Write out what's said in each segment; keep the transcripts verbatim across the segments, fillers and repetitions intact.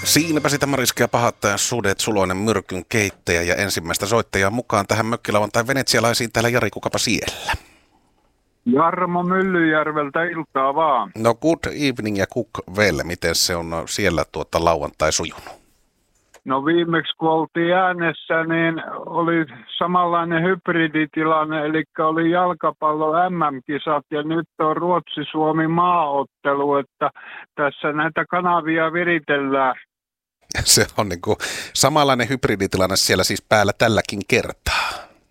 Siinäpä sitä Mariska ja pahat sudet, Suloinen myrkyn keittäjä ja ensimmäistä soittajaa mukaan tähän mökkilauantain venetsialaisiin. Täällä Jari, kukapa siellä? Jarmo Myllyjärveltä, iltaa vaan. No good evening ja cook well. Miten se on siellä tuota lauantai sujunut? No viimeksi kun oltiin äänessä, niin oli samanlainen hybriditilanne, eli oli jalkapallo M M-kisat ja nyt on Ruotsi-Suomi maaottelu, että tässä näitä kanavia viritellään. Se on niin kuin samanlainen hybriditilanne siellä siis päällä tälläkin kertaa.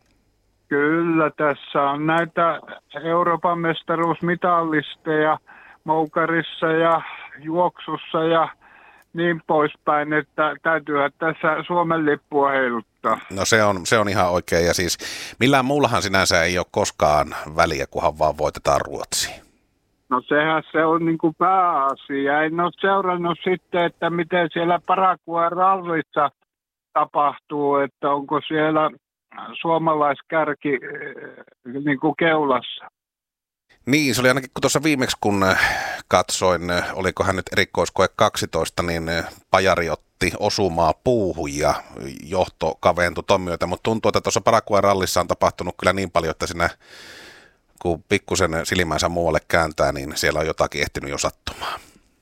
Kyllä, tässä on näitä Euroopan mestaruusmitallisteja moukarissa ja juoksussa ja niin poispäin, että täytyyhän tässä Suomen lippua heiluttaa. No se on, se on ihan oikein, ja siis millään muullahan sinänsä ei ole koskaan väliä, kunhan vaan voitetaan Ruotsiin. No sehän se on niin kuin pääasia. En ole seurannut sitten, että miten siellä Paraguayn rallissa tapahtuu, että onko siellä suomalaiskärki niin kuin keulassa. Niin, se oli ainakin kun tuossa viimeksi kun katsoin, olikohan nyt erikoiskoe kaksitoista, niin Pajari otti osumaa puuhun ja johto kaventui ton myötä, mutta tuntuu, että tuossa Paraguayn rallissa on tapahtunut kyllä niin paljon, että siinä kun pikkusen silmänsä muualle kääntää, niin siellä on jotakin ehtinyt jo sattumaan.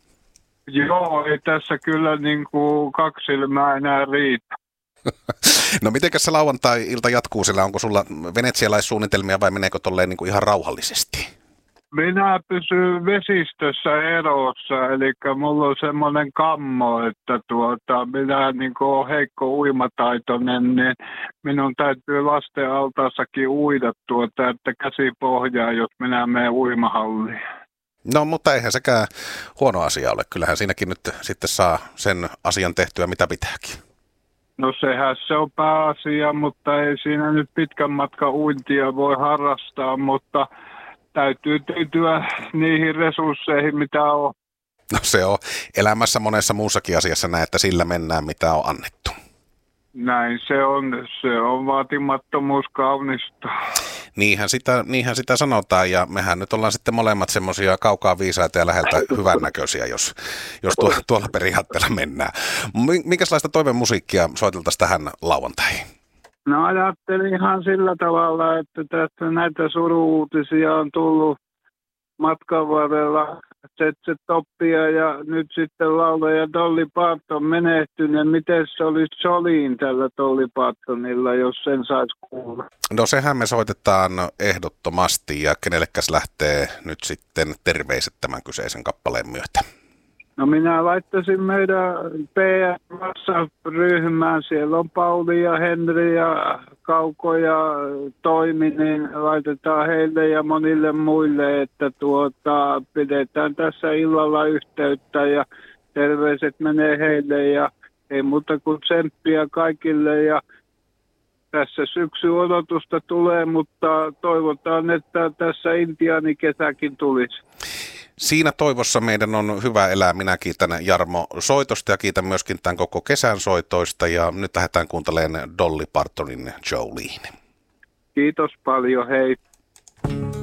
Joo, ei tässä kyllä niin kuin kaksi silmää enää riitä. No mitenkäs se lauantai-ilta jatkuu siellä? Onko sulla venetsialaissuunnitelmia vai meneekö tolleen niin kuin ihan rauhallisesti? Minä pysyn vesistössä erossa, eli mulla on semmoinen kammo, että tuota, minä niin kuin olen heikko uimataitoinen, niin minun täytyy lasten altaassakin uida tuota, että käsi pohjaa, jos minä menen uimahalliin. No, mutta eihän sekään huono asia ole. Kyllähän siinäkin nyt sitten saa sen asian tehtyä, mitä pitääkin. No sehän se on pääasia, mutta ei siinä nyt pitkän matkan uintia voi harrastaa, mutta täytyy tyytyä niihin resursseihin, mitä on. No se on elämässä monessa muussakin asiassa näin, että sillä mennään, mitä on annettu. Näin se on. Se on vaatimattomuus kaunista. Niinhän sitä, niinhän sitä sanotaan, ja mehän nyt ollaan sitten molemmat semmoisia kaukaa viisaita ja läheltä hyvännäköisiä, jos, jos tuo, tuolla periaatteella mennään. Minkälaista toivemusiikkia soiteltaisiin tähän lauantaihin? No ajattelin ihan sillä tavalla, että tästä näitä suru-uutisia on tullut matkan varrella. Setse Toppia ja nyt sitten laulaja Dolly Parton menehtynyt. Miten se olisi Jolene tällä Dolly Partonilla, jos sen saisi kuulla? No sehän me soitetaan ehdottomasti, ja kenellekäs lähtee nyt sitten terveiset tämän kyseisen kappaleen myötä? No minä laittaisin meidän P M-ryhmään. Siellä on Pauli ja Henri ja Kauko ja Toimi, niin laitetaan heille ja monille muille, että tuota, pidetään tässä illalla yhteyttä ja terveiset menee heille ja ei muuta kuin tsemppiä kaikille ja tässä syksy odotusta tulee, mutta toivotaan, että tässä intiaanikesäkin tulisi. Siinä toivossa meidän on hyvä elää. Minä kiitän Jarmo soitosta ja kiitän myöskin tämän koko kesän soitoista. Ja nyt lähdetään kuuntelemaan Dolly Partonin Jolene. Kiitos paljon, hei.